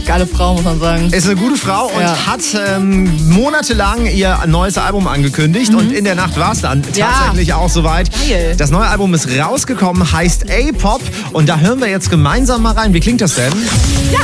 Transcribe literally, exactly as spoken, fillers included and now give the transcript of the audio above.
geile Frau, muss man sagen. Ist eine gute Frau und Ja. hat ähm, monatelang ihr neues Album angekündigt. Mhm. Und in der Nacht war es dann Ja. tatsächlich auch soweit. Geil. Das neue Album ist rausgekommen, heißt A-Pop. Und da hören wir jetzt gemeinsam mal rein. Wie klingt das denn? Ja.